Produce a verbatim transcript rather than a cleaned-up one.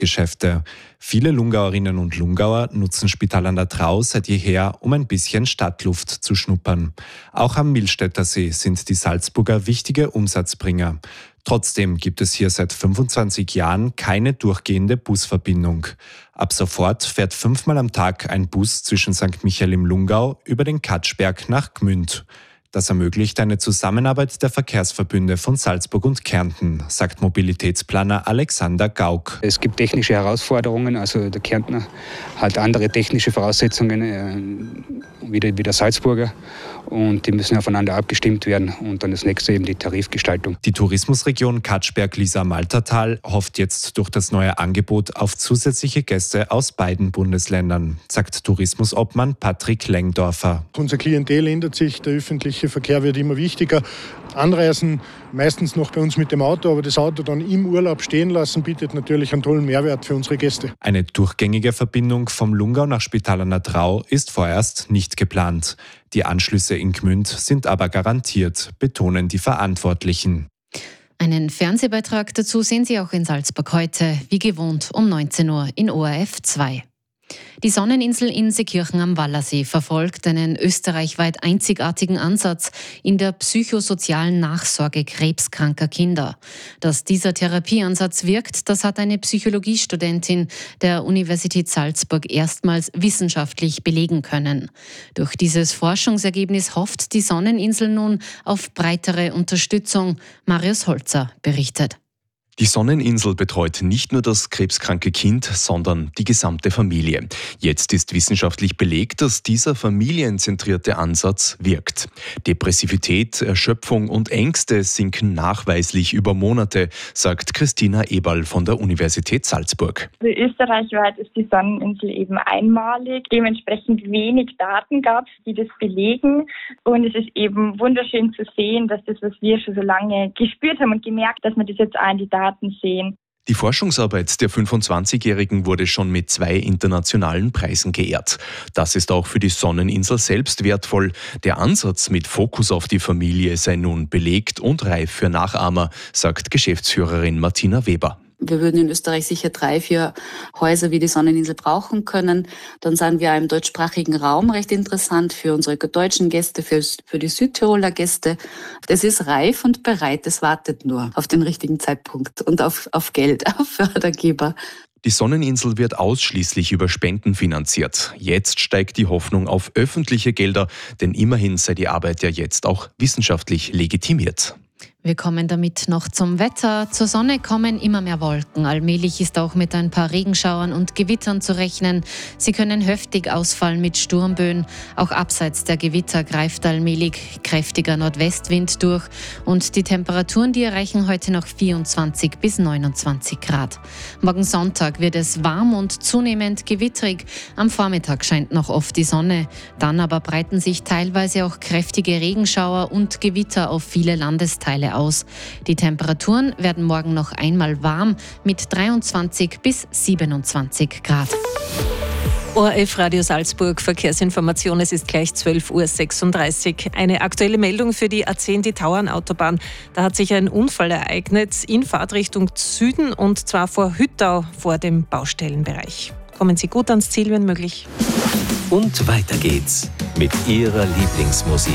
Geschäfte. Viele Lungauerinnen und Lungauer nutzen Spital an der Trau seit jeher, um ein bisschen Stadtluft zu schnuppern. Auch am Millstätter See sind die Salzburger wichtige Umsatzbringer. Trotzdem gibt es hier seit fünfundzwanzig Jahren keine durchgehende Busverbindung. Ab sofort fährt fünfmal am Tag ein Bus zwischen Sankt Michael im Lungau über den Katschberg nach Gmünd. Das ermöglicht eine Zusammenarbeit der Verkehrsverbünde von Salzburg und Kärnten, sagt Mobilitätsplaner Alexander Gauck. Es gibt technische Herausforderungen, also der Kärntner hat andere technische Voraussetzungen äh, wie, der, wie der Salzburger und die müssen aufeinander abgestimmt werden und dann das nächste eben die Tarifgestaltung. Die Tourismusregion Katschberg-Lisa-Maltertal hofft jetzt durch das neue Angebot auf zusätzliche Gäste aus beiden Bundesländern, sagt Tourismusobmann Patrick Lengdorfer. Unser Klientel ändert sich, der öffentliche Verkehr wird immer wichtiger. Anreisen meistens noch bei uns mit dem Auto, aber das Auto dann im Urlaub stehen lassen, bietet natürlich einen tollen Mehrwert für unsere Gäste. Eine durchgängige Verbindung vom Lungau nach Spital an der Trau ist vorerst nicht geplant. Die Anschlüsse in Gmünd sind aber garantiert, betonen die Verantwortlichen. Einen Fernsehbeitrag dazu sehen Sie auch in Salzburg heute, wie gewohnt um neunzehn Uhr in O R F zwei. Die Sonneninsel in Seekirchen am Wallersee verfolgt einen österreichweit einzigartigen Ansatz in der psychosozialen Nachsorge krebskranker Kinder. Dass dieser Therapieansatz wirkt, das hat eine Psychologiestudentin der Universität Salzburg erstmals wissenschaftlich belegen können. Durch dieses Forschungsergebnis hofft die Sonneninsel nun auf breitere Unterstützung. Marius Holzer berichtet. Die Sonneninsel betreut nicht nur das krebskranke Kind, sondern die gesamte Familie. Jetzt ist wissenschaftlich belegt, dass dieser familienzentrierte Ansatz wirkt. Depressivität, Erschöpfung und Ängste sinken nachweislich über Monate, sagt Christina Eberl von der Universität Salzburg. Also österreichweit ist die Sonneninsel eben einmalig. Dementsprechend wenig Daten gab es, die das belegen. Und es ist eben wunderschön zu sehen, dass das, was wir schon so lange gespürt haben und gemerkt, dass wir das jetzt auch in die Daten sehen. Die Forschungsarbeit der fünfundzwanzigjährigen wurde schon mit zwei internationalen Preisen geehrt. Das ist auch für die Sonneninsel selbst wertvoll. Der Ansatz mit Fokus auf die Familie sei nun belegt und reif für Nachahmer, sagt Geschäftsführerin Martina Weber. Wir würden in Österreich sicher drei, vier Häuser wie die Sonneninsel brauchen können. Dann sind wir im deutschsprachigen Raum recht interessant für unsere deutschen Gäste, für, für die Südtiroler Gäste. Das ist reif und bereit, es wartet nur auf den richtigen Zeitpunkt und auf, auf Geld, auf Fördergeber. Die Sonneninsel wird ausschließlich über Spenden finanziert. Jetzt steigt die Hoffnung auf öffentliche Gelder, denn immerhin sei die Arbeit ja jetzt auch wissenschaftlich legitimiert. Wir kommen damit noch zum Wetter. Zur Sonne kommen immer mehr Wolken. Allmählich ist auch mit ein paar Regenschauern und Gewittern zu rechnen. Sie können heftig ausfallen mit Sturmböen. Auch abseits der Gewitter greift allmählich kräftiger Nordwestwind durch. Und die Temperaturen, die erreichen heute noch vierundzwanzig bis neunundzwanzig Grad. Morgen Sonntag wird es warm und zunehmend gewittrig. Am Vormittag scheint noch oft die Sonne. Dann aber breiten sich teilweise auch kräftige Regenschauer und Gewitter auf viele Landesteile aus. Die Temperaturen werden morgen noch einmal warm mit dreiundzwanzig bis siebenundzwanzig Grad. O R F Radio Salzburg, Verkehrsinformation, es ist gleich zwölf Uhr sechsunddreißig. Eine aktuelle Meldung für die A zehn, die Tauernautobahn. Da hat sich ein Unfall ereignet in Fahrtrichtung Süden und zwar vor Hüttau vor dem Baustellenbereich. Kommen Sie gut ans Ziel, wenn möglich. Und weiter geht's mit Ihrer Lieblingsmusik.